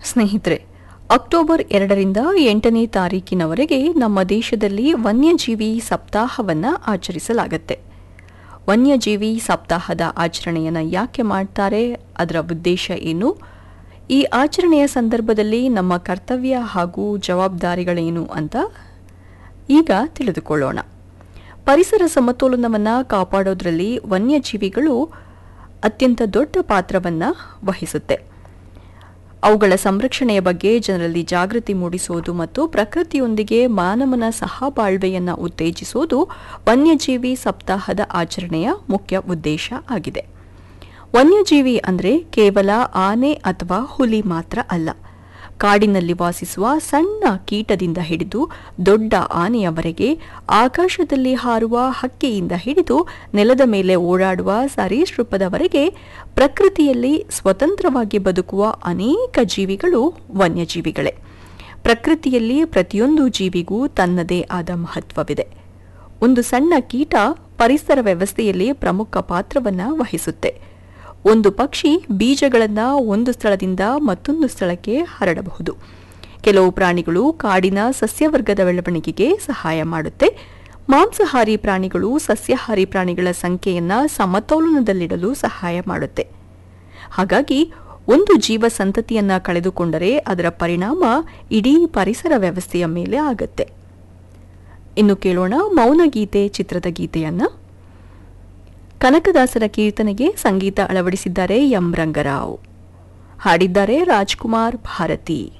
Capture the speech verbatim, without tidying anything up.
ಸ್ನೇಹಿತರೆ, ಅಕ್ಟೋಬರ್ ಎರಡರಿಂದ ಎಂಟನೇ ತಾರೀಕಿನವರೆಗೆ ನಮ್ಮ ದೇಶದಲ್ಲಿ ವನ್ಯಜೀವಿ ಸಪ್ತಾಹವನ್ನು ಆಚರಿಸಲಾಗುತ್ತೆ. ವನ್ಯಜೀವಿ ಸಪ್ತಾಹದ ಆಚರಣೆಯನ್ನು ಯಾಕೆ ಮಾಡ್ತಾರೆ, ಅದರ ಉದ್ದೇಶ ಏನು, ಈ ಆಚರಣೆಯ ಸಂದರ್ಭದಲ್ಲಿ ನಮ್ಮ ಕರ್ತವ್ಯ ಹಾಗೂ ಜವಾಬ್ದಾರಿಗಳೇನು ಅಂತ ಈಗ ತಿಳಿದುಕೊಳ್ಳೋಣ. ಪರಿಸರ ಸಮತೋಲನವನ್ನು ಕಾಪಾಡೋದ್ರಲ್ಲಿ ವನ್ಯಜೀವಿಗಳು ಅತ್ಯಂತ ದೊಡ್ಡ ಪಾತ್ರವನ್ನು ವಹಿಸುತ್ತೆ. ಅವುಗಳ ಸಂರಕ್ಷಣೆಯ ಬಗ್ಗೆ ಜನರಲ್ಲಿ ಜಾಗೃತಿ ಮೂಡಿಸುವುದು ಮತ್ತು ಪ್ರಕೃತಿಯೊಂದಿಗೆ ಮಾನವನ ಸಹಬಾಳ್ವೆಯನ್ನು ಉತ್ತೇಜಿಸುವುದು ವನ್ಯಜೀವಿ ಸಪ್ತಾಹದ ಆಚರಣೆಯ ಮುಖ್ಯ ಉದ್ದೇಶ ಆಗಿದೆ. ವನ್ಯಜೀವಿ ಅಂದರೆ ಕೇವಲ ಆನೆ ಅಥವಾ ಹುಲಿ ಮಾತ್ರ ಅಲ್ಲ. ಕಾಡಿನಲ್ಲಿ ವಾಸಿಸುವ ಸಣ್ಣ ಕೀಟದಿಂದ ಹಿಡಿದು ದೊಡ್ಡ ಆನೆಯವರೆಗೆ, ಆಕಾಶದಲ್ಲಿ ಹಾರುವ ಹಕ್ಕಿಯಿಂದ ಹಿಡಿದು ನೆಲದ ಮೇಲೆ ಓಡಾಡುವ ಸರೀಸೃಪದವರೆಗೆ ಪ್ರಕೃತಿಯಲ್ಲಿ ಸ್ವತಂತ್ರವಾಗಿ ಬದುಕುವ ಅನೇಕ ಜೀವಿಗಳು ವನ್ಯಜೀವಿಗಳೇ. ಪ್ರಕೃತಿಯಲ್ಲಿ ಪ್ರತಿಯೊಂದು ಜೀವಿಗೂ ತನ್ನದೇ ಆದ ಮಹತ್ವವಿದೆ. ಒಂದು ಸಣ್ಣ ಕೀಟ ಪರಿಸರ ವ್ಯವಸ್ಥೆಯಲ್ಲಿ ಪ್ರಮುಖ ಪಾತ್ರವನ್ನು ವಹಿಸುತ್ತೆ. ಒಂದು ಪಕ್ಷಿ ಬೀಜಗಳನ್ನು ಒಂದು ಸ್ಥಳದಿಂದ ಮತ್ತೊಂದು ಸ್ಥಳಕ್ಕೆ ಹರಡಬಹುದು. ಕೆಲವು ಪ್ರಾಣಿಗಳು ಕಾಡಿನ ಸಸ್ಯವರ್ಗದ ಬೆಳವಣಿಗೆಗೆ ಸಹಾಯ ಮಾಡುತ್ತೆ. ಮಾಂಸಾಹಾರಿ ಪ್ರಾಣಿಗಳು ಸಸ್ಯಾಹಾರಿ ಪ್ರಾಣಿಗಳ ಸಂಖ್ಯೆಯನ್ನು ಸಮತೋಲನದಲ್ಲಿಡಲು ಸಹಾಯ ಮಾಡುತ್ತೆ. ಹಾಗಾಗಿ ಒಂದು ಜೀವ ಸಂತತಿಯನ್ನು ಕಳೆದುಕೊಂಡರೆ ಅದರ ಪರಿಣಾಮ ಇಡೀ ಪರಿಸರ ವ್ಯವಸ್ಥೆಯ ಮೇಲೆ ಆಗುತ್ತೆ. ಇನ್ನು ಕೇಳೋಣ ಮೌನಗೀತೆ ಚಿತ್ರದ ಗೀತೆಯನ್ನು. ಕನಕದಾಸರ ಕೀರ್ತನೆಗೆ ಸಂಗೀತ ಅಳವಡಿಸಿದ್ದಾರೆ ಎಂ ರಂಗರಾವ್. ಹಾಡಿದ್ದಾರೆ ರಾಜ್ಕುಮಾರ್ ಭಾರತಿ.